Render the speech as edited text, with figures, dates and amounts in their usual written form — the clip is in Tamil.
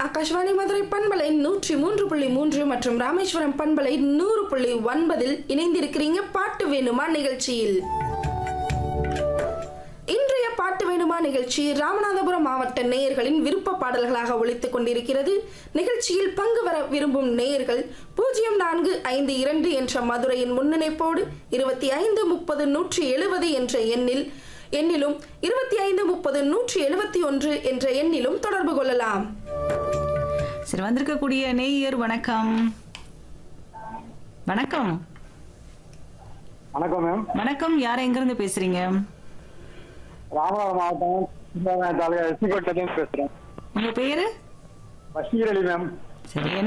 ஆகாஷ்வாணி மதுரை பண்பலை 103.3 மற்றும் ராமேஸ்வரம் பண்பலை 100.9 இணைந்திருக்கிறீங்க பாட்டு வேணுமா நிகழ்ச்சியில். இன்றைய பாட்டு வேணுமா நிகழ்ச்சி ராமநாதபுரம் மாவட்ட நேயர்களின் விருப்ப பாடல்களாக ஒலித்துக் கொண்டிருக்கிறது. நிகழ்ச்சியில் பங்கு வர விரும்பும் நேயர்கள் 0452 என்ற மதுரையின் முன்னிணைப்போடு 2530 என்ற எண்ணிலும் 2530 என்ற எண்ணிலும் தொடர்பு கொள்ளலாம். சரி, வந்திருக்கக்கூடிய நேயர் வணக்கம். வணக்கம். வணக்கம் மேம். வணக்கம், யார் எங்க இருந்து பேசுறீங்க? ராமநாதபுரம் மாவட்டம் பேசுறேன். உங்க பேரு? பஷீர் அலி மேம். சரி.